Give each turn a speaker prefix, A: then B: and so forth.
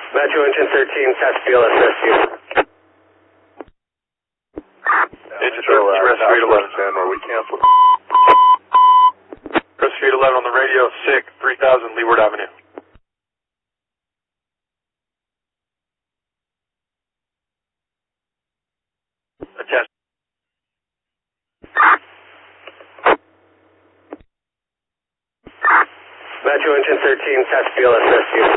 A: Metro Engine 13, South BLSS you.
B: Engine 13, rest Street 11.
C: Or we canceled.
B: Rest Street 11 on the radio, SIC, 3000 Leeward Avenue. Attach.
A: Metro Engine 13, South BLSS you.